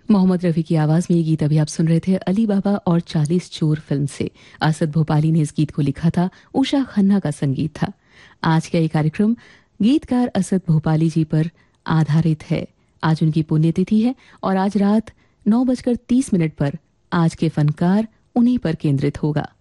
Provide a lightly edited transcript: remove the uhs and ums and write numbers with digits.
मोहम्मद रफ़ी की आवाज़ में ये गीत अभी आप सुन रहे थे अली बाबा और 40 चोर फिल्म से। असद भोपाली ने इस गीत को लिखा था, उषा खन्ना का संगीत था। आज का ये कार्यक्रम गीतकार असद भोपाली जी पर आधारित है। आज उनकी पुण्यतिथि है और आज रात 9:30 पर आज के फनकार उन्हीं पर केंद्रित होगा।